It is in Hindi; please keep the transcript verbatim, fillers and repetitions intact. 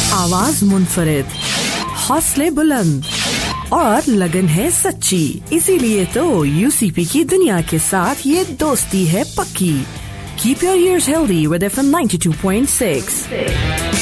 आवाज मुनफरिद, हौसले बुलंद और लगन है सच्ची। इसीलिए तो यूसीपी की दुनिया के साथ ये दोस्ती है पक्की। Keep your ears healthy with F M ninety-two point six.